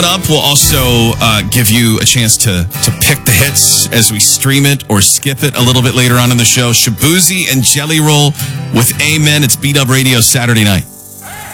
Coming up, we'll also give you a chance to pick the hits as we stream it or skip it a little bit later on in the show. Shabuzi and Jelly Roll with Amen. It's B-Dub Radio Saturday night.